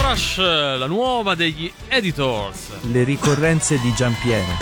Rush, la nuova degli Editors. Le ricorrenze di Giampiero.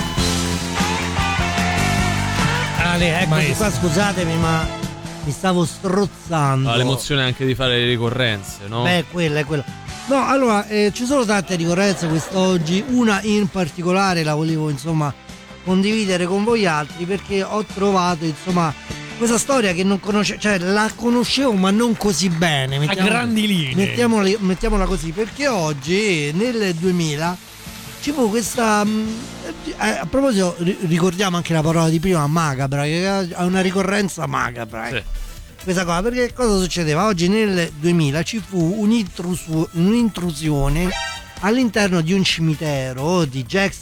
Ale, eccoci qua, scusatemi, ma mi stavo strozzando. L'emozione anche di fare le ricorrenze, no? Beh, quella è quella. No, allora, ci sono tante ricorrenze quest'oggi. Una in particolare la volevo, insomma, condividere con voi altri, perché ho trovato, insomma, questa storia che non conoscevo, cioè la conoscevo ma non così bene, a grandi linee, mettiamola così, perché oggi nel 2000 ci fu questa a proposito, ricordiamo anche la parola di prima, macabra, che è una ricorrenza macabra, sì. Questa cosa, perché cosa succedeva? Oggi nel 2000 ci fu un'intrusione all'interno di un cimitero di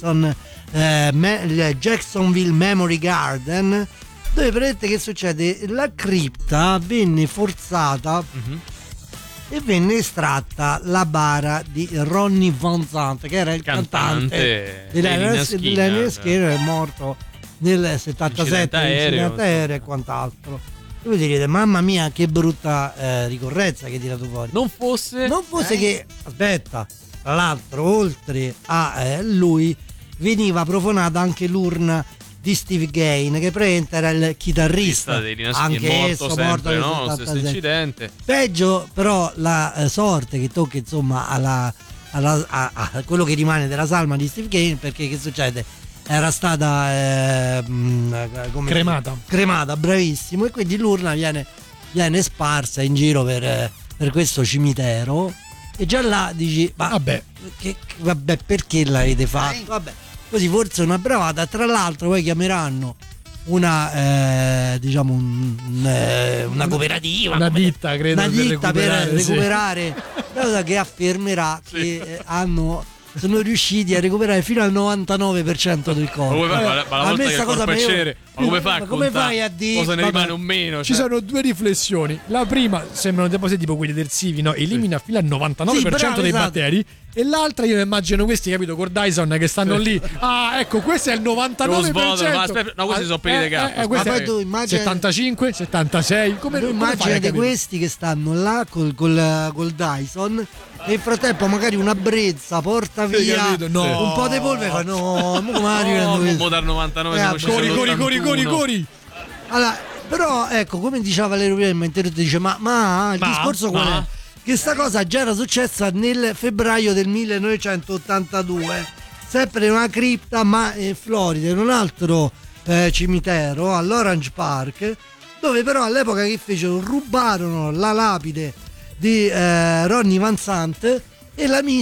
Jacksonville Memory Garden, dove vedete che succede? La cripta venne forzata e venne estratta la bara di Ronnie Van Zant, che era il cantante di Lynyrd Skynyrd, è morto nel 77 incidente aereo e quant'altro. E voi direte, mamma mia, che brutta ricorrenza che hai tirato fuori. Non fosse che, aspetta, tra l'altro, oltre a lui veniva profanata anche l'urna di Steve Gain, che praticamente era il chitarrista anche esso morto nel stesso incidente. Peggio però la sorte che tocca, insomma, a quello che rimane della salma di Steve Gain, perché che succede? Era stata cremata, bravissimo, e quindi l'urna viene sparsa in giro per questo cimitero, e già là dici vabbè, perché l'avete fatto? Vabbè, così forse una bravata. Tra l'altro poi chiameranno una una cooperativa, una ditta, credo, per recuperare che affermerà che sono riusciti a recuperare fino al 99% del corpo. Ma come fai a dire? Cosa ne rimane un meno? Ci sono due riflessioni. La prima, sembrano depositi tipo quelli detersivi, no? Elimina fino al 99% dei batteri. E l'altra, io immagino questi, capito, con Dyson che stanno lì. Ah, ecco, questo è il 99%. No, questi sono peli di gatto. Ma poi tu immagini 75, 76. Come immaginate questi che stanno là col Dyson, e nel frattempo magari una brezza porta via un po' di polvere. No, mo dal 99 corri. Allora, però ecco, come diceva Valerio prima, mi dice ma il discorso qual è? Che sta cosa già era successa nel febbraio del 1982, sempre in una cripta, ma in Florida, in un altro cimitero all'Orange Park, dove però all'epoca che fecero, rubarono la lapide di Ronnie Van Zant e la